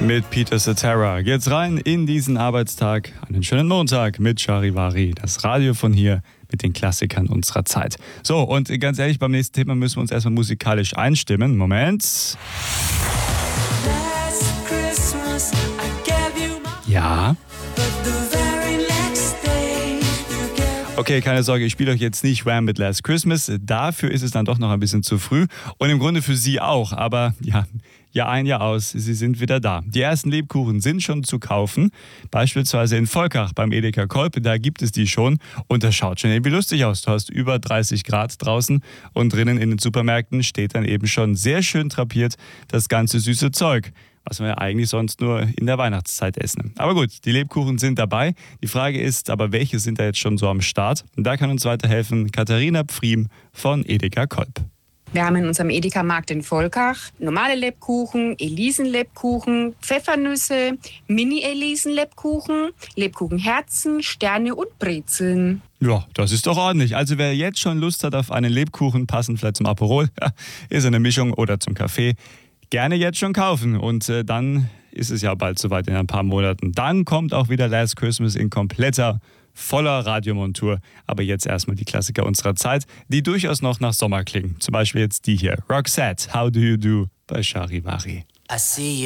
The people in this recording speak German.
mit Peter Cetera. Geht's rein in diesen Arbeitstag. Einen schönen Montag mit Charivari. Das Radio von hier mit den Klassikern unserer Zeit. So, und ganz ehrlich, beim nächsten Thema müssen wir uns erstmal musikalisch einstimmen. Moment. Ja. Okay, keine Sorge, ich spiele euch jetzt nicht Wham! Mit Last Christmas. Dafür ist es dann doch noch ein bisschen zu früh. Und im Grunde für Sie auch. Aber ja, Jahr ein, Jahr aus, sie sind wieder da. Die ersten Lebkuchen sind schon zu kaufen. Beispielsweise in Volkach beim Edeka Kolb, da gibt es die schon. Und das schaut schon irgendwie lustig aus. Du hast über 30 Grad draußen und drinnen in den Supermärkten steht dann eben schon sehr schön drapiert das ganze süße Zeug, was wir ja eigentlich sonst nur in der Weihnachtszeit essen. Aber gut, die Lebkuchen sind dabei. Die Frage ist aber, welche sind da jetzt schon so am Start? Und da kann uns weiterhelfen Katharina Pfriem von Edeka Kolb. Wir haben in unserem Edeka-Markt in Volkach normale Lebkuchen, Elisenlebkuchen, Pfeffernüsse, Mini-Elisenlebkuchen, Lebkuchenherzen, Sterne und Brezeln. Ja, das ist doch ordentlich. Also wer jetzt schon Lust hat auf einen Lebkuchen, passend vielleicht zum Aperol, ist eine Mischung oder zum Kaffee, gerne jetzt schon kaufen. Und dann ist es ja bald soweit in ein paar Monaten. Dann kommt auch wieder Last Christmas in kompletter, voller Radiomontur. Aber jetzt erstmal die Klassiker unserer Zeit, die durchaus noch nach Sommer klingen. Zum Beispiel jetzt die hier. Roxette, How Do You Do bei Charivari. I see you.